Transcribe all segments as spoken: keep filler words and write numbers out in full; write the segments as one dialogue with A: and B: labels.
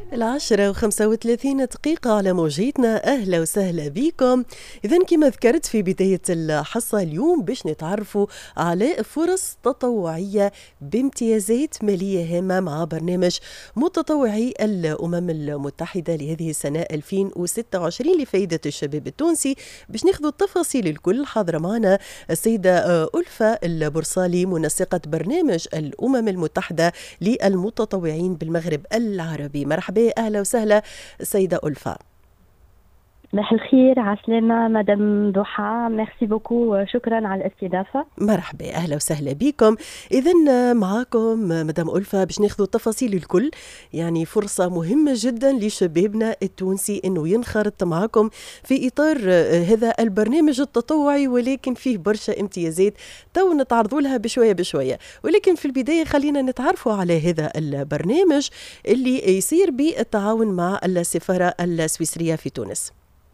A: العشرة وخمسة وثلاثين دقيقة على موجتنا. أهلا وسهلا بكم. إذن كما ذكرت في بداية الحصة اليوم باش نتعرفوا على فرص تطوعية بامتيازات مالية هامة مع برنامج متطوعي الأمم المتحدة لهذه السنة ألفين وستة وعشرين لفائدة الشباب التونسي. باش ناخذ التفاصيل الكل حاضرة معنا السيدة ألفة البرصالي منسقة برنامج الأمم المتحدة للمتطوعين بالمغرب العربي. مرحبا، أهلا وسهلا سيدة ألفة.
B: مساء الخير، عسلامة مدام ضحى، ميرسي بوكو، شكرا على الاستضافة.
A: مرحبا، أهلا وسهلا بكم. إذن معكم مدام ألفة باش ناخذوا التفاصيل الكل، يعني فرصة مهمة جدا لشبابنا التونسي أنه ينخرط معكم في إطار هذا البرنامج التطوعي، ولكن فيه برشا امتيازات تو نتعرضوا لها بشوية بشوية. ولكن في البداية خلينا نتعرفوا على هذا البرنامج اللي يصير بالتعاون مع السفارة السويسرية في تونس.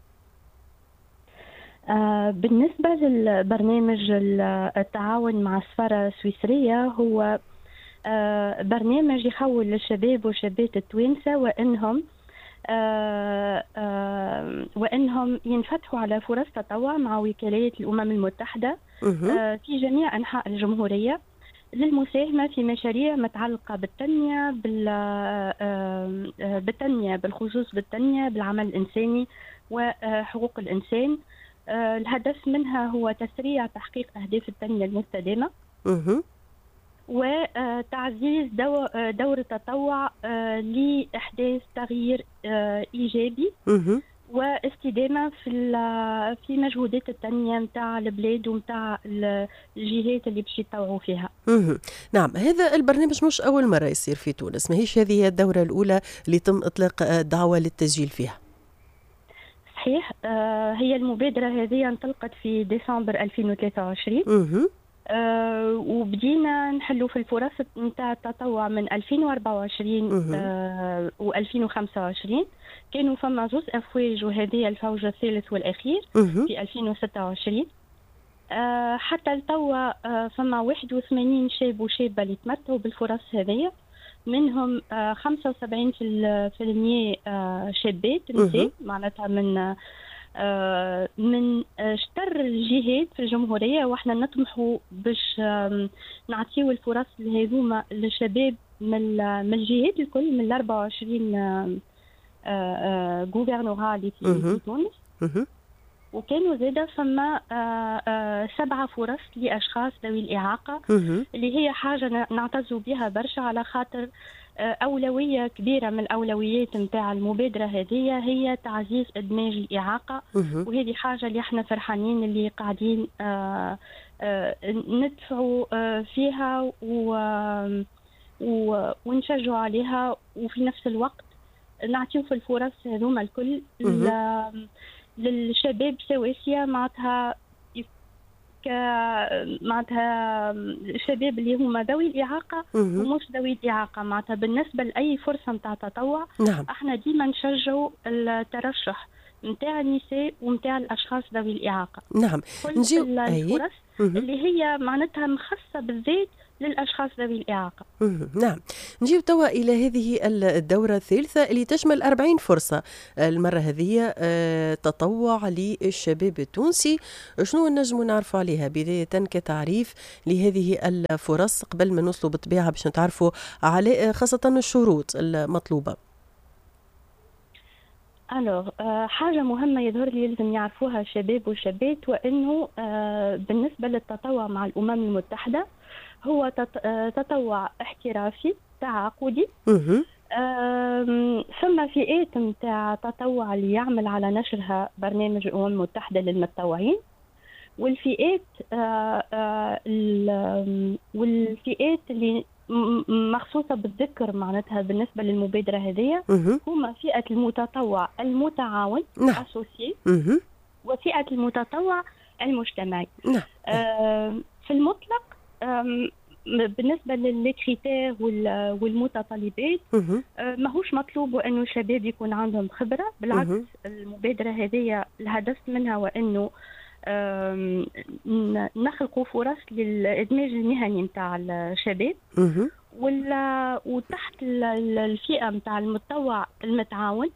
B: آه بالنسبة للبرنامج التعاون مع السفارة السويسرية، هو آه برنامج يخول للشباب والشابات التوانسة وإنهم آه آه وإنهم ينفتحوا على فرص تطوع مع وكالات الأمم المتحدة آه في جميع أنحاء الجمهورية للمساهمة في مشاريع متعلقة بالتنمية بالتنمية بالخصوص بالتنمية بالعمل الإنساني وحقوق الإنسان. آه الهدف منها هو تسريع تحقيق أهداف التنمية المستدامة وتعزيز دو دور التطوع آه لإحداث تغيير آه إيجابي واستدامة في في مجهودات التنمية متاع البلاد ومتاع الجهات اللي باش يتطوعوا فيها.
A: نعم، هذا البرنامج مش أول مرة يصير في تونس، ماهيش هذه هي الدورة الأولى اللي تم إطلاق دعوة للتسجيل فيها.
B: صحيح، آه هي المبادرة هذه انطلقت في ديسمبر ألفين وثلاثة وعشرين آه وبدينا نحلوا في الفرص نتاع التطوع من ألفين وأربعة وعشرين آه وألفين وخمسة وعشرين. كانوا فما زوز أفواج وهذه الفوج الثالث والأخير في ألفين وستة وعشرين. آه حتى التوا آه فما واحد وثمانين شاب وشابة اللي تمتعوا بالفرص هذه، منهم آه خمسة وسبعين بالمئة آه شابات نساء، معناتها من آه من آه شتر الجهات في الجمهورية. واحنا نطمحوا باش آه نعطيو الفرص لهذوما للشباب من من الجهات الكل، من أربعة وعشرين آه آه غوفرنورا اللي في تونس. وكانوا زاده فما آه آه سبعة فرص لأشخاص ذوي الإعاقة، اللي هي حاجة نعتزوا بها برشا، على خاطر آه أولوية كبيرة من الأولويات متاع المبادرة هذه هي تعزيز إدماج الإعاقة. وهذه حاجة اللي احنا فرحانين اللي قاعدين آه آه ندفعوا آه فيها ونشجعوا عليها، وفي نفس الوقت نعطيو في الفرص هذوما الكل للشباب سواسية، معناتها ك معناتها الشباب اللي هما ذوي الإعاقة ومش ذوي الإعاقة. معناتها بالنسبة لأي فرصة نتاع تطوع،
A: نعم.
B: احنا ديما نشجعوا الترشح نتاع النساء ونتاع الأشخاص ذوي الإعاقة.
A: نعم،
B: كل الفرص اللي هي معناتها مخصصة بالذات للأشخاص ذوي الإعاقة.
A: نعم، نجيب توا إلى هذه الدورة الثالثة اللي تشمل أربعين فرصة. المرة هذه تطوع للشباب التونسي. شنو نجموا نعرفوا عليها بداية كتعريف لهذه الفرص قبل ما نوصلوا بالطبيعة باش نتعرفوا على خاصة الشروط المطلوبة؟
B: ألوغ حاجة مهمة يظهر لي لازم يعرفوها الشباب والشابات، وأنه بالنسبة للتطوع مع الأمم المتحدة هو تطوع احترافي تعاقدي. ثم فئات متاع تطوع اللي يعمل على نشرها برنامج الأمم المتحدة للمتطوعين، والفئات آآ آآ والفئات اللي مخصوصة بالذكر معناتها بالنسبة للمبادرة هذه هما فئة المتطوع المتعاون أسوسيي وفئة المتطوع المجتمعي. في المطلق بالنسبة للكريتير والمتطلبات ماهوش مطلوب وأنه الشباب يكون عندهم خبرة، بالعكس المبادرة هذه الهدف منها وأنه نخلقوا فرص للإدماج المهني نتاع الشباب ولا وتحت الفئه نتاع المتطوع المتعاون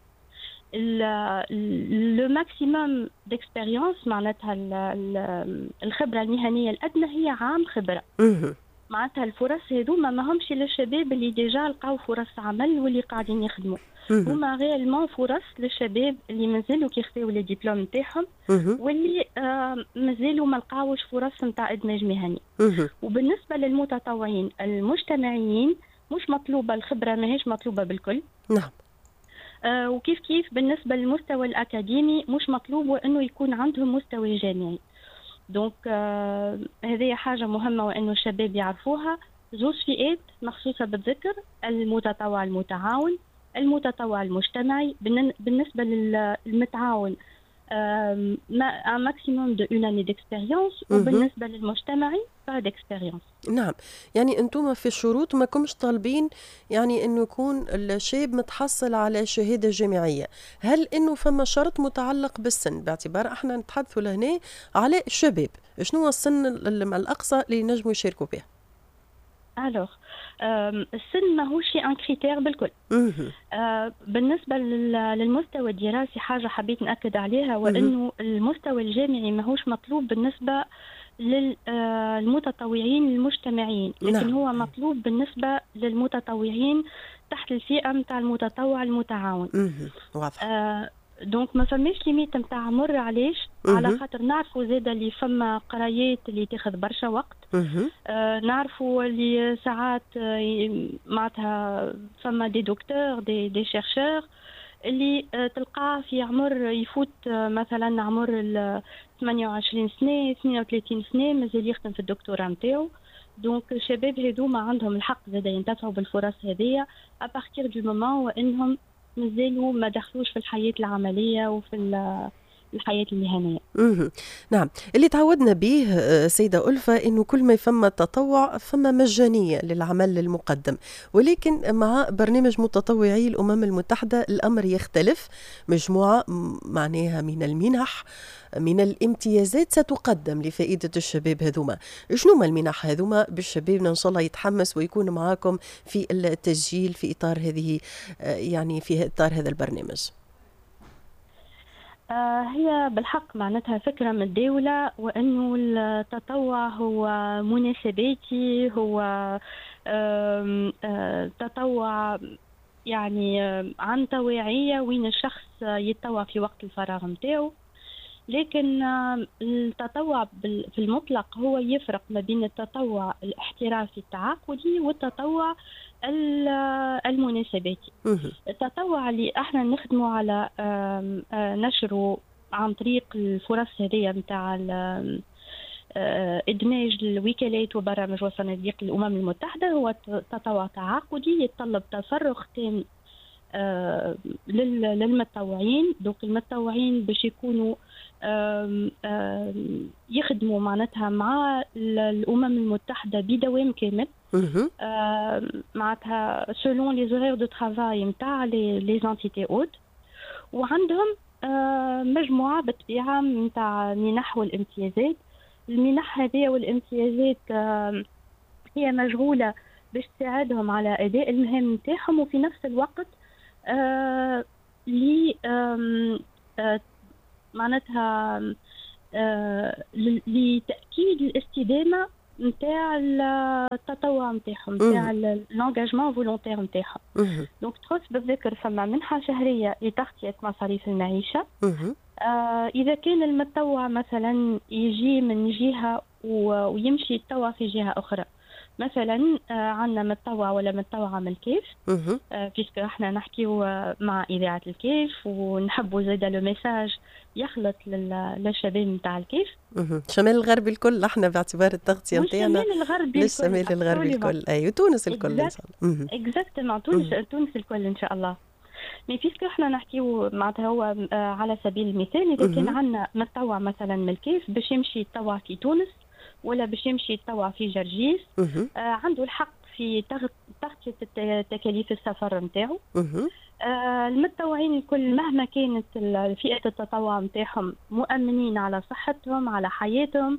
B: لو ماكسيموم ديكسبيريونس، معناتها الخبره المهنيه الادنى هي عام خبره. معناتها الفرص هذوما ما همش للشباب اللي ديجا لقاو فرص عمل واللي قاعدين يخدموا، هما غيالمون فرص للشباب اللي مازالوا كيخفيو لي ديبلوم نتاعهم واللي آه مازالوا ما لقاوش فرص نتاع ادماج مهني. وبالنسبه للمتطوعين المجتمعيين مش مطلوبه الخبره، ماهيش مطلوبه بالكل.
A: نعم.
B: آه وكيف كيف بالنسبه للمستوى الاكاديمي مش مطلوب وانه يكون عندهم مستوى جامعي. دونك آه هذه حاجه مهمه وانه الشباب يعرفوها. زوج فئات مخصوصه بالذكر: المتطوع المتعاون، المتطوع المجتمعي. بالنسبه للمتعاون ماكسيموم دو اون اني ديكسبيريونس، وبالنسبه للمجتمعي با ديكسبيريونس.
A: نعم، يعني انتم في الشروط ما كمش طالبين يعني انه يكون الشاب متحصل على شهاده جامعيه، هل انه فما شرط متعلق بالسن؟ باعتبار احنا نتحدثوا لهنا على الشباب، شنو هو السن الاقصى اللي ينجموا يشاركوا به؟
B: الوغ السن ماهوش ان كريتير بالكل. آه بالنسبه للمستوى الدراسي حاجه حبيت ناكد عليها، وانه المستوى الجامعي ماهوش مطلوب بالنسبه للمتطوعين المجتمعيين، لكن نعم. هو مطلوب بالنسبه للمتطوعين تحت الفئه نتاع المتطوع المتعاون.
A: واضح.
B: آه دونك ما فماش ليميت نتاع عمر. علاش؟ على خاطر نعرفوا زاده اللي فما قرايات اللي تاخذ برشا وقت. آه نعرفوا اللي ساعات آه معناتها فما دي دكتور دي دي شيرشور اللي آه تلقاه في عمر يفوت آه مثلا عمر ثمانية وعشرين سنه اثنين وثلاثين سنه مازال يخدم في الدكتوراه نتاعو. دونك الشباب هذوما عندهم الحق زاده ينتفعوا بالفرص هذيا ابارتير دو مومون وانهم مازالوا ما دخلوش في الحياة العملية وفي الحياة المهنية.
A: نعم، اللي تعودنا به سيدة ألفة إنه كل ما فما تطوع فما مجانية للعمل المقدم، ولكن مع برنامج متطوعي الأمم المتحدة الأمر يختلف. مجموعة معناها من المنح، من الامتيازات ستقدم لفائدة الشباب هذوما. شنو ما المنح هذوما بالشباب إن شاء الله يتحمس ويكون معاكم في التسجيل في إطار هذه يعني في إطار هذا البرنامج؟
B: هي بالحق معناتها فكرة متداولة، وأنه التطوع هو مناسباتي، هو تطوع يعني عن توعية وين الشخص يتطوع في وقت الفراغ متاعه. لكن التطوع في المطلق هو يفرق ما بين التطوع الاحترافي التعاقدي والتطوع المناسباتي. التطوع اللي احنا نخدمه على نشره عن طريق الفرص هذه نتاع ادماج الوكالات وبرامج وصناديق الامم المتحده هو تطوع تعاقدي يتطلب تفرغ تام للمتطوعين. دوك المتطوعين باش يكونوا يخدموا معناتها مع الامم المتحده بدوام كامل، معناتها سولون لي زورير دو ترافاي نتاع لي زانتيتي اود، وعندهم مجموعه بالطبيعه نتاع منح والامتيازات. المنح هذه والامتيازات هي مشغوله باش تساعدهم على اداء المهام نتاعهم، وفي نفس الوقت آه لي آه آه معناتها آه لتأكيد الاستدامة نتاع التطوع نتاعهم، نتاع الانجاجمون فولونتير نتاعهم. دونك تخص بالذكر فما منحة شهرية لتغطية مصاريف المعيشة. آه إذا كان المتطوع مثلا يجي من جهة ويمشي يتطوع في جهة أخرى، مثلا عندنا متطوع ولا متطوعة من الكيف، بيسك احنا نحكيو مع إذاعة الكيف ونحبوا زاده لو ميساج يخلط للشباب نتاع الكيف.
A: شمال الغربي الكل احنا باعتبار التغطية نتاعنا
B: للشمال الغربي
A: للشمال الغربي الكل، اي تونس الكل ان شاء الله.
B: اكزاكتومون تونس تونس الكل ان شاء الله. مي بيسك احنا نحكيو معناتها هو على سبيل المثال اذا كان عندنا متطوع مثلا من الكيف باش يمشي يتطوع في تونس ولا باش يمشي يتطوع في جرجيس، آه عنده الحق في تغطية تكاليف السفر نتاعو. آه المتطوعين الكل مهما كانت فئة التطوع نتاعهم مؤمنين على صحتهم على حياتهم،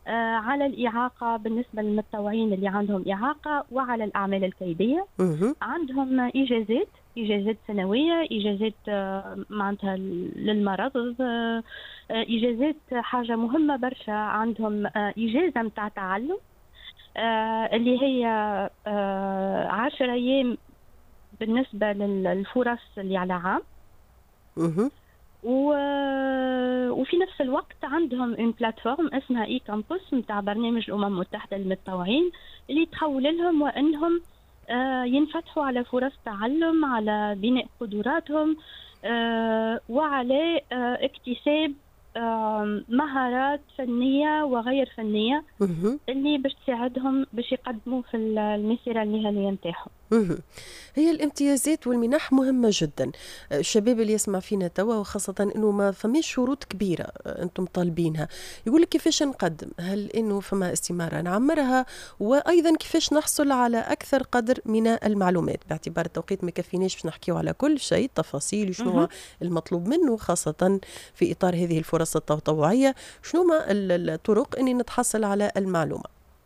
B: آه، على الإعاقة بالنسبة للمتطوعين اللي عندهم إعاقة، وعلى الأعمال الكيدية.
A: مهم.
B: عندهم إجازات إجازات سنوية، إجازات آه، معناتها للمرض، آه، آه، إجازات حاجة مهمة برشا، عندهم آه، إجازة متاع تعلم آه، اللي هي آه، عشر أيام بالنسبة للفرص اللي على عام.
A: مهم.
B: و... وفي نفس الوقت عندهم اون بلاتفورم اسمها اي كامبوس نتاع برنامج الامم المتحده للمتطوعين، اللي تحول لهم وانهم آه، ينفتحوا على فرص تعلم، على بناء قدراتهم، آه، وعلى آه، اكتساب آه، مهارات فنيه وغير فنيه
A: مهم.
B: اللي باش تساعدهم باش يقدموا في المسيره المهنيه نتاعهم.
A: مهم. هي الامتيازات والمنح مهمة جدا. الشباب اللي يسمع فينا توا، وخاصة انه ما فماش شروط كبيرة انتم طالبينها، يقول لك كيفاش نقدم؟ هل انه فما استمارة نعمرها؟ وايضا كيفاش نحصل على اكثر قدر من المعلومات، باعتبار التوقيت ما كفيناش باش نحكيو على كل شيء تفاصيل شنو هو
B: مهم.
A: المطلوب منه، خاصة في اطار هذه الفرص التطوعية. شنو ما ال- الطرق اني نتحصل على المعلومة؟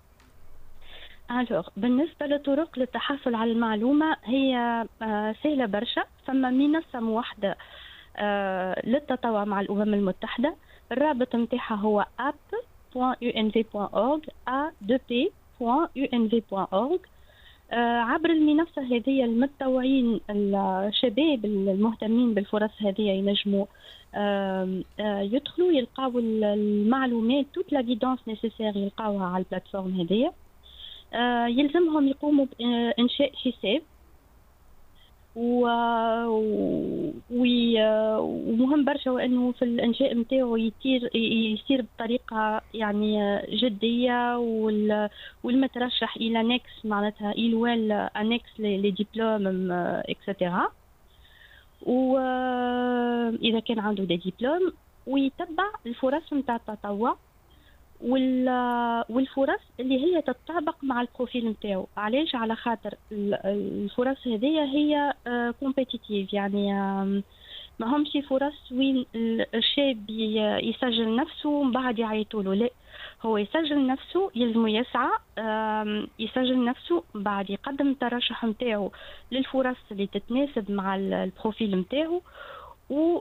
B: الوغ بالنسبة لطرق للتحصل على المعلومة، هي آه، سهلة برشا. فما منصة موحدة آه، للتطوع مع الأمم المتحدة، الرابط متاعها هو a p point u n v point org a deux p point u n v point org. آه، عبر المنصة هذه المتطوعين الشباب المهتمين بالفرص هذه ينجموا آه، آه، يدخلوا يلقاو المعلومات، توت لا غيدونس نيسيسير يلقاوها على البلاتفورم هذه. آه، يلزمهم يقوموا بإنشاء حساب، و... وي... ومهم برشا وانه في الانشاء نتاعو يصير يصير بطريقه يعني جديه، وال... والمترشح الى نكس معناتها يلوال انكس لي ديبلوم اكسترا، واذا كان عنده دي ديبلوم، ويتبع الفرص نتاع التطوع والفرص اللي هي تتطابق مع البروفيل نتاعو. علاش؟ على خاطر الفرص هذه هي كومبيتيتيف، يعني ما همش فرص وين الشاب يسجل نفسه ومن بعد يعيطوا له، لا، هو يسجل نفسه، يلزم يسعى يسجل نفسه، بعد يقدم الترشح نتاعو للفرص اللي تتناسب مع البروفيل نتاعو، و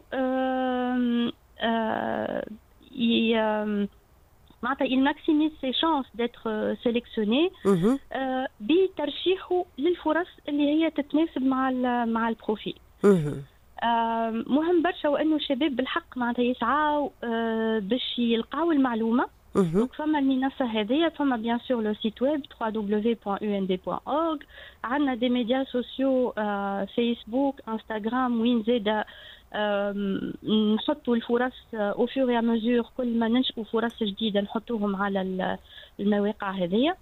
B: معناتها il maximise ses chances d'être sélectionné آه بترشيحه للفرص اللي هي تتناسب مع مع البروفيل. آه مهم برشا وانه الشباب بالحق معناتها يسعاو آه باش يلقاو المعلومه. دونك فما المنصه هذه، فما بيان سور لو سيت ويب دبليو دبليو دبليو بوان يو ان دي بوان اورغ، عندنا دي ميديا سوسيو آه فيسبوك، انستغرام، وين زاده نحطوا الفرص او فور يا مزور، كل ما ننشئوا فرص جديده نحطوهم على المواقع هذه.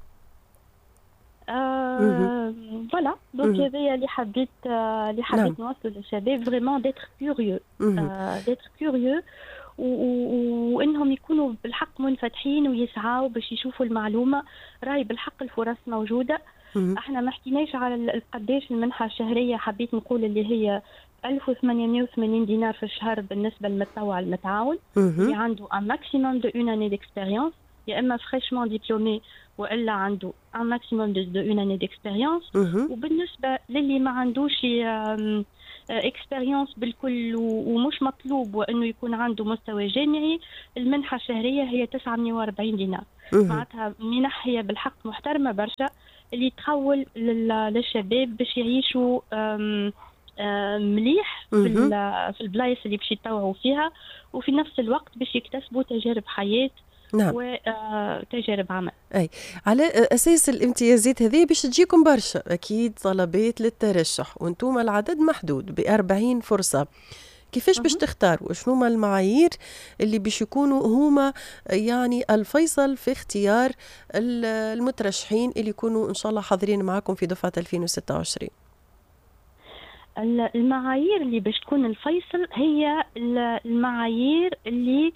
B: فوالا دونك هذايا اللي حبيت اللي حبيت نوصل للشباب، فريمون ديتر كوريو ديتر كوريو وانهم يكونوا بالحق منفتحين ويسعاوا باش يشوفوا المعلومه. راي بالحق الفرص موجوده. احنا ما حكيناش على قداش المنحه الشهريه، حبيت نقول اللي هي ألف وثمانمائة وثمانين دينار في الشهر بالنسبه للمتطوع المتعاون اللي عنده ان ماكسيموم دو اون اني ديكسبيريونس، يا اما فريشمون ديبلومي والا عنده ان ماكسيموم دو اون اني ديكسبيريونس. وبالنسبه للي ما عندوش اكسبيريونس بالكل ومش مطلوب وانه يكون عنده مستوى جامعي، المنحه الشهريه هي تسعمائة وأربعين دينار. معناتها منح هي بالحق محترمه برشا، اللي تخول للشباب باش يعيشوا مليح في في البلايص اللي باش يتطوعوا فيها، وفي نفس الوقت باش يكتسبوا تجارب حياه. نعم. وتجارب عمل.
A: اي على اساس الامتيازات هذه باش تجيكم برشا اكيد طلبات للترشح، وانتم العدد محدود ب أربعين فرصه. كيفاش باش تختاروا؟ شنو هما المعايير اللي باش يكونوا هما يعني الفيصل في اختيار المترشحين اللي يكونوا ان شاء الله حاضرين معاكم في دفعه ألفين وستة وعشرين؟
B: المعايير اللي باش تكون الفيصل هي المعايير اللي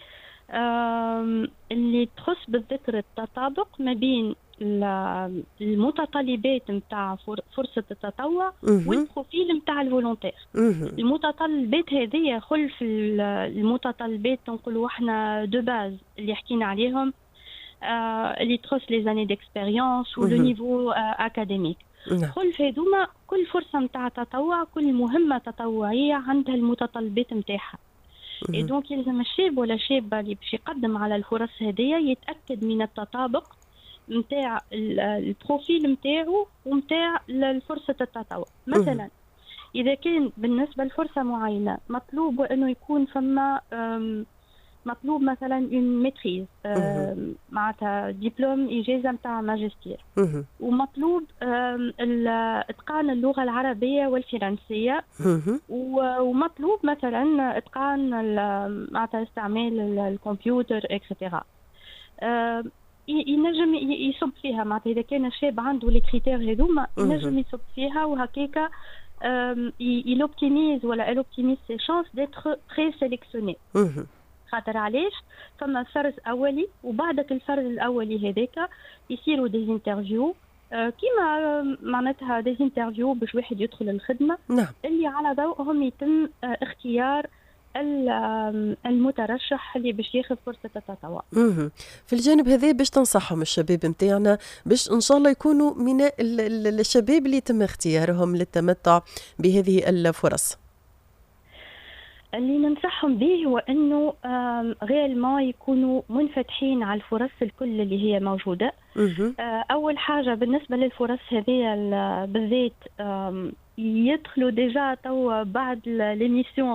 B: اللي تخص بالذكر التطابق ما بين المتطلبات نتاع فرصة التطوع والبروفيل نتاع الفولونتير. المتطلبات هذه خلف المتطلبات نقولوا احنا دو باز اللي حكينا عليهم، اللي تخص لي زاني ديكسبيريونس ولو نيفو اكاديميك. كل هذوما كل فرصه نتاع تطوع، كل مهمه تطوعيه عندها المتطلبات نتاعها. اي دونك يلزم الشاب ولا الشابه اللي باش يقدم على الفرص هذيا يتاكد من التطابق نتاع البروفيل نتاعو ونتاع فرصه التطوع. مثلا اذا كان بالنسبه لفرصه معينه مطلوب انه يكون فما مطلوب مثلا اون ميتريز معناتها دبلوم اجازه نتاع ماجستير، ومطلوب اتقان اللغه العربيه والفرنسيه، ومطلوب مثلا اتقان معناتها استعمال الكمبيوتر اكسترا. ينجم يصب فيها معناتها اذا كان الشاب عنده لي كريتير هذوما ينجم يصب فيها، وهكاكا il optimise ولا elle optimise ses chances d'être présélectionné. خاطر علاش؟ فما فرز اولي، وبعدك الفرز الاولي هذاك يصيروا دي انترفيو كيما معناتها دي انترفيو باش واحد يدخل الخدمه.
A: نعم.
B: اللي على ضوءهم يتم اختيار المترشح اللي باش ياخذ فرصه التطوع.
A: في الجانب هذا باش تنصحهم الشباب نتاعنا باش ان شاء الله يكونوا من الشباب اللي يتم اختيارهم للتمتع بهذه الفرص؟
B: اللي ننصحهم به هو انه غير ما يكونوا منفتحين على الفرص الكل اللي هي موجوده. اول حاجه بالنسبه للفرص هذه بالذات يدخلوا ديجا تو بعد ليميسيون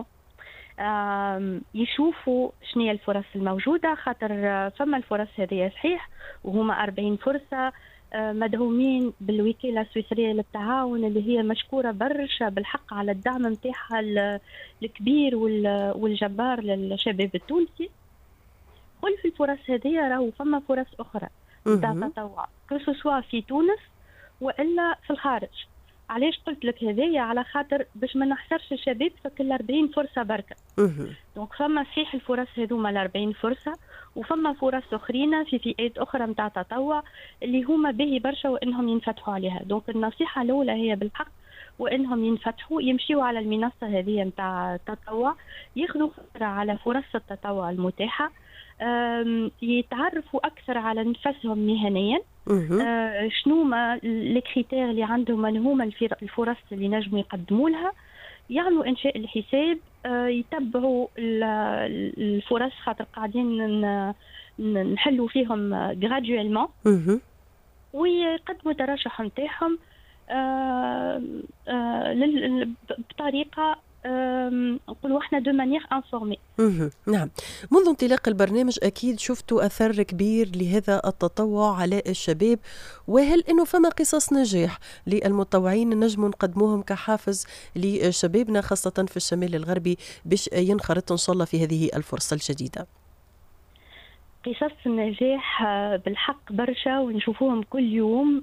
B: يشوفوا شنو هي الفرص الموجوده، خاطر فما الفرص هذه صحيح وهما أربعين فرصه مدعومين بالوكاله السويسريه للتعاون اللي هي مشكوره برشا بالحق على الدعم نتاعها الكبير والجبار للشباب التونسي. كل في الفرص هذه راهو فما فرص اخرى نتاع تطوع كسوا في تونس والا في الخارج. علاش قلت لك هذايا؟ على خاطر باش ما نحصرش الشباب في كل أربعين فرصه بركه. دونك فما صحيح الفرص هذوما ال أربعين فرصه، وفما فرص اخرين في فئات اخرى نتاع تطوع اللي هما باهي برشا وانهم ينفتحوا عليها. دونك النصيحه الاولى هي بالحق وانهم ينفتحوا يمشيوا على المنصه هذه نتاع التطوع، ياخذوا فكره على فرص التطوع المتاحه، يتعرفوا اكثر على نفسهم مهنيا، آه شنو ما لي كريتير اللي عندهم، من هما الفرص اللي نجموا يقدموا لها، يعملوا انشاء الحساب، آه يتبعوا الفرص خاطر قاعدين نحلوا فيهم غراديوالمون، ويقدموا الترشح نتاعهم آه آه بطريقه نقولوا احنا دو مانيير انفورمي.
A: نعم. منذ انطلاق البرنامج اكيد شفتوا اثر كبير لهذا التطوع على الشباب، وهل انه فما قصص نجاح للمتطوعين نجموا نقدموهم كحافز لشبابنا خاصه في الشمال الغربي باش ينخرط ان شاء الله في هذه الفرصه الجديده؟
B: قصص النجاح بالحق برشا ونشوفوهم كل يوم،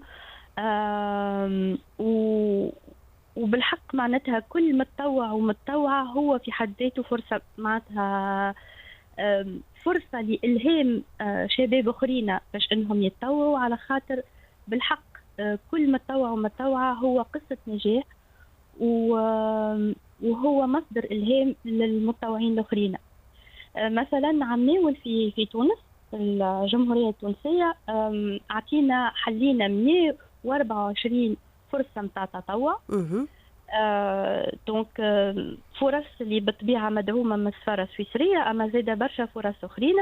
B: و وبالحق معناتها كل متطوع ومتطوعة هو في حد ذاته فرصة، معناتها فرصة لإلهام شباب أخرين باش إنهم يتطوعوا، على خاطر بالحق كل متطوع ومتطوعة هو قصة نجاح وهو مصدر إلهام للمتطوعين الأخرين. مثلا عمناول في في تونس الجمهورية التونسية عطينا حلينا مئة وأربعة وعشرين فرصة متاع تطوع. آه، دونك آه، فرص اللي بالطبيعة مدعومة من السفارة السويسرية، أما زادة برشا فرص أخرين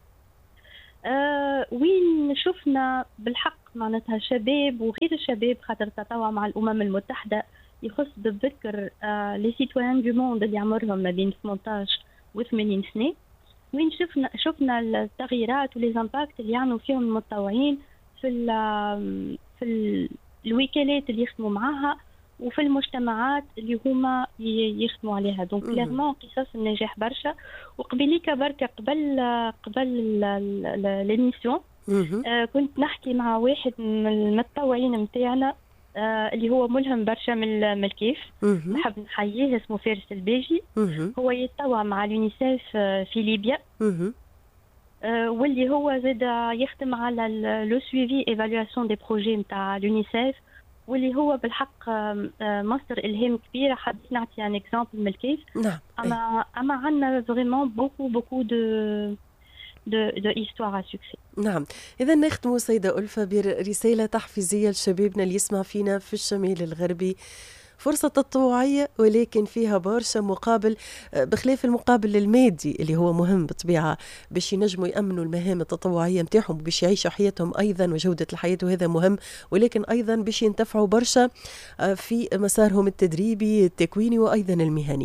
B: آه، وين شفنا بالحق معناتها شباب وغير الشباب، خاطر التطوع مع الأمم المتحدة يخص بالذكر آه، لي سيتويان دو موند اللي عمرهم ما بين ثمانية عشر و ثمانين سنة، وين شفنا شفنا التغييرات وليزامباكت اللي يعملوا فيهم المتطوعين في ال في ال الوكالات اللي يخدموا معاها وفي المجتمعات اللي هما يخدموا عليها. دونك كليرمون قصص النجاح برشا. وقبليك بركة قبل قبل ليميسيون آه كنت نحكي مع واحد من المتطوعين نتاعنا آه اللي هو ملهم برشا من الكيف، نحب نحييه، اسمه فارس الباجي. هو يتطوع مع اليونيسيف في ليبيا، آه واللي هو زاد يخدم على لو سويفي ايفالواسيون دي بروجي نتاع اليونيسيف، واللي هو بالحق مصدر الهام كبير. حبيت نعطي ان اكزامبل من الكيف.
A: نعم.
B: اما اما عندنا فريمون بوكو بوكو دو de, de histoire à succès.
A: نعم، إذا نختم سيدة ألفة برسالة تحفيزية لشبابنا اللي يسمع فينا في الشمال الغربي. فرصة تطوعية ولكن فيها برشا مقابل، بخلاف المقابل المادي اللي هو مهم بطبيعة باش ينجموا يأمنوا المهام التطوعية متاعهم باش يعيشوا حياتهم أيضا وجودة الحياة، وهذا مهم، ولكن أيضا باش ينتفعوا برشا في مسارهم التدريبي التكويني وأيضا المهني.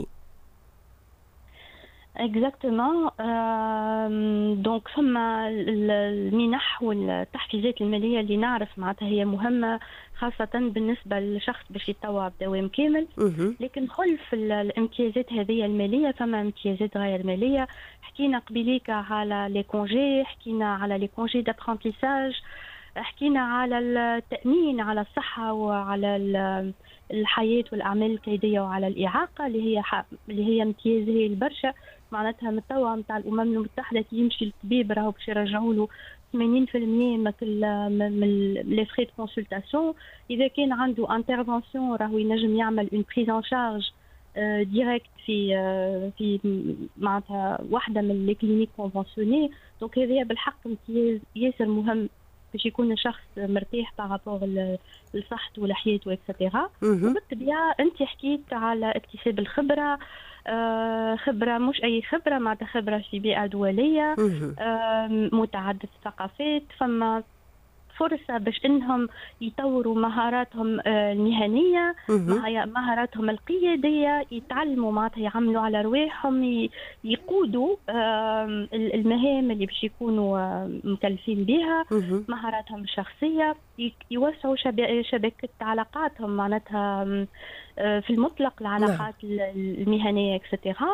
B: اكزاكتومون. دونك فما المنح والتحفيزات الماليه اللي نعرف معناتها هي مهمه خاصه بالنسبه للشخص باش يتطوع بدوام كامل، لكن خلف الامتيازات هذه الماليه فما امتيازات غير ماليه. حكينا قبيليك على لي كونجي، حكينا على لي كونجي دابرونتيساج، حكينا على التامين على الصحه وعلى الحياه والاعمال الكيديه وعلى الاعاقه اللي هي اللي هي امتياز هي البرشا معناتها متوع نتاع الامم المتحده كي يمشي للطبيب راهو باش يرجعوا له ثمانين بالمئة من من لي فري دو كونسلطاسيون. اذا كان عنده انترفونسيون راهو ينجم يعمل اون بريز ان شارج ديريكت في في معناتها واحده من لي كلينيك كونفونسيوني. دونك هذه بالحق امتياز ياسر مهم باش يكون الشخص مرتاح بارابور لصحته ولحياته اكسترا. وبالطبيعه انت حكيت على اكتساب الخبره، آه خبره مش اي خبره، معناتها خبره في بيئه دوليه، آه متعدده الثقافات، فما فرصة باش انهم يطوروا مهاراتهم المهنية، مهاراتهم القيادية، يتعلموا معناتها يعملوا على رواحهم، يقودوا المهام اللي باش يكونوا مكلفين بها، مهاراتهم الشخصية، يوسعوا شبكة علاقاتهم معناتها في المطلق العلاقات المهنية اكسترا،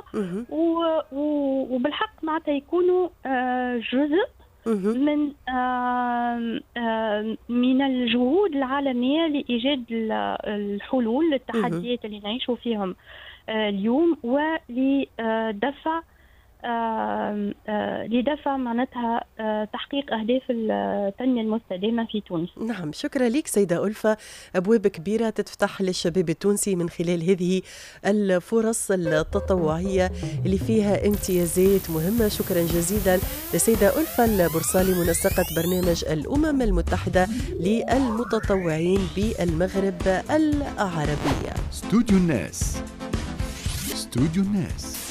B: وبالحق معناتها يكونوا جزء من آه آه من الجهود العالمية لإيجاد الحلول للتحديات اللي نعيشوا فيهم آه اليوم، ولدفع آه آه لدفع معناتها آه تحقيق أهداف التنمية المستدامة في تونس.
A: نعم، شكرا لك سيدة ألفة. أبواب كبيرة تتفتح للشباب التونسي من خلال هذه الفرص التطوعية اللي فيها امتيازات مهمة. شكرا جزيلا لسيدة ألفة البرصالي، منسقة برنامج الأمم المتحدة للمتطوعين بالمغرب العربية.
C: استوديو الناس. استوديو الناس.